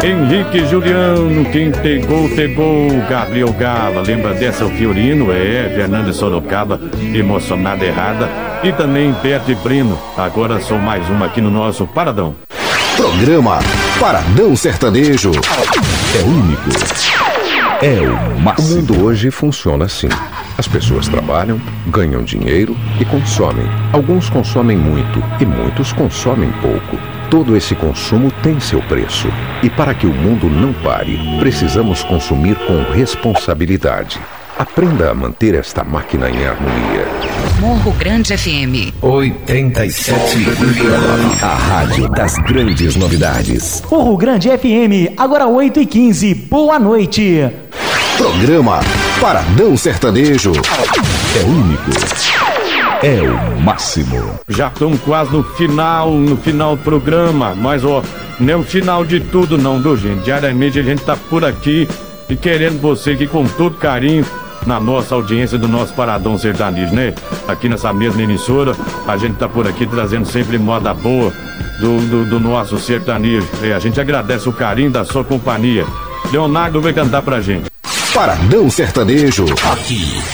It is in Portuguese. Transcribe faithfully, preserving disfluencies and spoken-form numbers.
Henrique Juliano, quem pegou, pegou. Gabriel Gala, lembra dessa o Fiorino? É, Fernando Sorocaba, emocionada errada. E também Bete Brino. Agora só mais uma aqui no nosso Paradão. Programa Paradão Sertanejo. É único. É o máximo. O mundo hoje funciona assim. As pessoas trabalham, ganham dinheiro e consomem. Alguns consomem muito e muitos consomem pouco. Todo esse consumo tem seu preço. E para que o mundo não pare, precisamos consumir com responsabilidade. Aprenda a manter esta máquina em harmonia. Morro Grande F M oitenta e sete vírgula nove. A rádio das grandes novidades. Morro Grande F M, agora oito e quinze. Boa noite. Programa Paradão Sertanejo. É único. É o máximo. Já estamos quase no final, no final do programa. Mas, ó, não é o final de tudo não, viu, gente? Diariamente a gente tá por aqui e querendo você aqui com todo carinho na nossa audiência do nosso Paradão Sertanejo, né? Aqui nessa mesma emissora, a gente tá por aqui trazendo sempre moda boa do, do, do nosso sertanejo. É, a gente agradece o carinho da sua companhia. Leonardo vai cantar pra gente. Paradão Sertanejo. Aqui.